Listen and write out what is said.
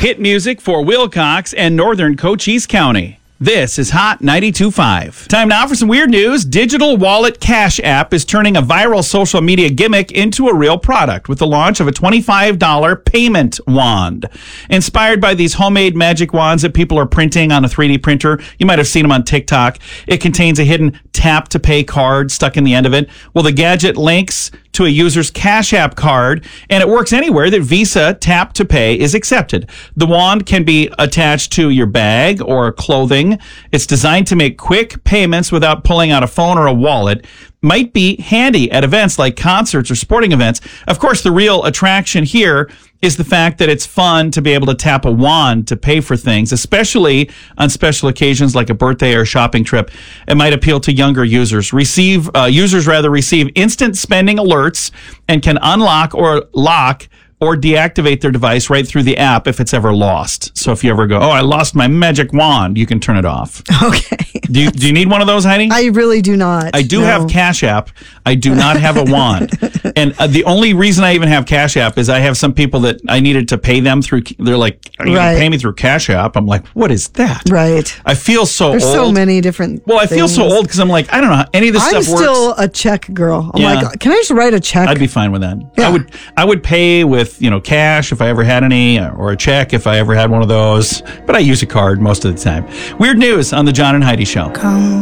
Hit music for Wilcox and northern Cochise County. This is Hot 92.5. Time now for some weird news. Digital Wallet Cash App is turning a viral social media gimmick into a real product with the launch of a $25 payment wand. Inspired by these homemade magic wands that people are printing on a 3D printer, you might have seen them on TikTok. It contains a hidden tap-to-pay card stuck in the end of it. Well, the gadget links to a user's Cash App card, and it works anywhere that Visa Tap to Pay is accepted. The wand can be attached to your bag or clothing. It's designed to make quick payments without pulling out a phone or a wallet. Might be handy at events like concerts or sporting events. Of course, the real attraction here is the fact that it's fun to be able to tap a wand to pay for things, especially on special occasions like a birthday or a shopping trip. It might appeal to younger users. Users receive instant spending alerts and can unlock or lock or deactivate their device right through the app if it's ever lost. So if you ever go, I lost my magic wand, you can turn it off. Okay. Do you need one of those, Heidi? I really do not. I do have Cash App. I do not have a wand. And the only reason I even have Cash App is I have some people that I needed to pay them through. They're like, are you going to pay me through Cash App? I'm like, what is that? Right. I feel so There's old. so many different I feel so old because I'm like, I don't know how any of this stuff works. I'm still a check girl. I'm like, can I just write a check? I'd be fine with that. Yeah. I would pay with, cash if I ever had any, or a check if I ever had one of those. But I use a card most of the time. Weird news on the John and Heidi Show.